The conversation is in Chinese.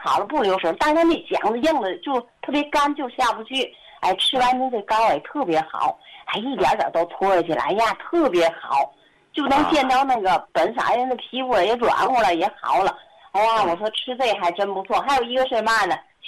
好了不流水，但是那浆子硬的就特别干，就下不去。哎，吃完您这膏也特别好，哎，一点点都脱下去了，哎呀，特别好，就能见到那个本色人的皮肤也软和了，也好了。哎呀，我说吃这还真不错。还有一个是嘛呢？